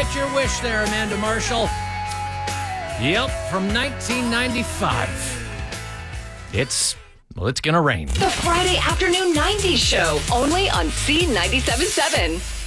get your wish there, Amanda Marshall. Yep, from 1995. It's gonna rain. The Friday Afternoon 90s Show, only on C97.7.